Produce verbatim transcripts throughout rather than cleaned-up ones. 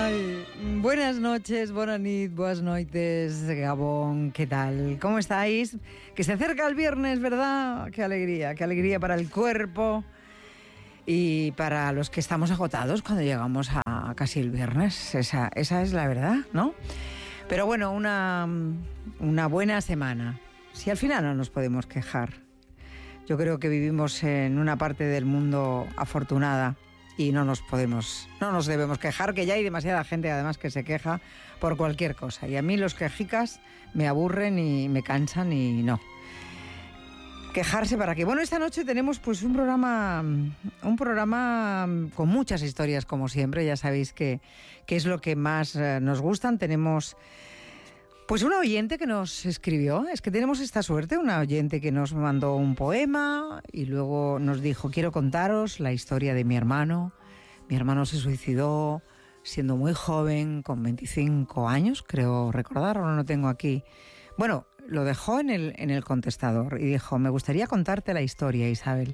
Ay, buenas noches, buenas nit, buenas noites, Gabón, ¿qué tal? ¿Cómo estáis? Que se acerca el viernes, ¿verdad? Qué alegría, qué alegría para el cuerpo y para los que estamos agotados cuando llegamos a casi el viernes. Esa, esa es la verdad, ¿no? Pero bueno, una, una buena semana. Si al final no nos podemos quejar. Yo creo que vivimos en una parte del mundo afortunada. Y no nos podemos, no nos debemos quejar, que ya hay demasiada gente además que se queja por cualquier cosa. Y a mí los quejicas me aburren y me cansan y no. Quejarse para qué. Bueno, esta noche tenemos pues un programa, un programa con muchas historias como siempre. Ya sabéis que, que es lo que más eh, nos gustan. Tenemos pues una oyente que nos escribió. Es que tenemos esta suerte, una oyente que nos mandó un poema y luego nos dijo: quiero contaros la historia de mi hermano. Mi hermano se suicidó siendo muy joven, con veinticinco años, creo recordar, o no lo tengo aquí. Bueno, lo dejó en el, en el contestador y dijo: me gustaría contarte la historia, Isabel.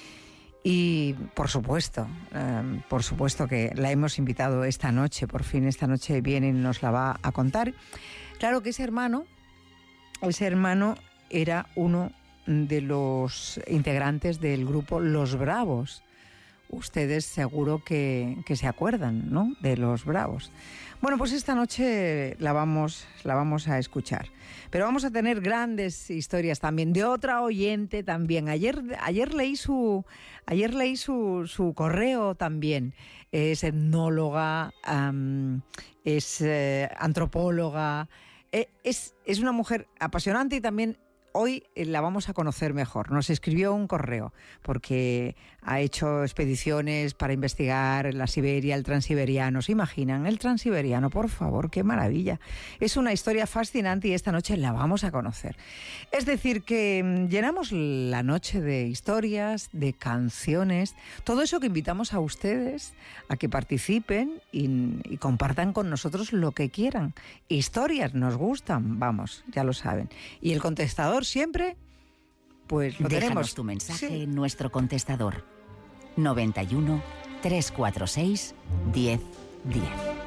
Y por supuesto, eh, por supuesto que la hemos invitado esta noche, por fin esta noche viene y nos la va a contar. Claro que ese hermano, ese hermano era uno de los integrantes del grupo Los Bravos. Ustedes seguro que, que se acuerdan, ¿no?, de Los Bravos. Bueno, pues esta noche la vamos, la vamos a escuchar. Pero vamos a tener grandes historias también de otra oyente también. Ayer, ayer leí su, ayer leí su, su correo también. Es etnóloga, um, es eh, antropóloga. Eh, es, es una mujer apasionante y también hoy la vamos a conocer mejor. Nos escribió un correo porque ha hecho expediciones para investigar la Siberia, el Transiberiano. ¿Se imaginan? El Transiberiano, por favor, qué maravilla. Es una historia fascinante y esta noche la vamos a conocer. Es decir, que llenamos la noche de historias, de canciones, todo eso que invitamos a ustedes a que participen y, y compartan con nosotros lo que quieran. Historias nos gustan, vamos, ya lo saben. Y el contestador siempre, pues lo Déjanos tenemos. tu mensaje Sí. en nuestro contestador noventa y uno, trescientos cuarenta y seis, diez diez.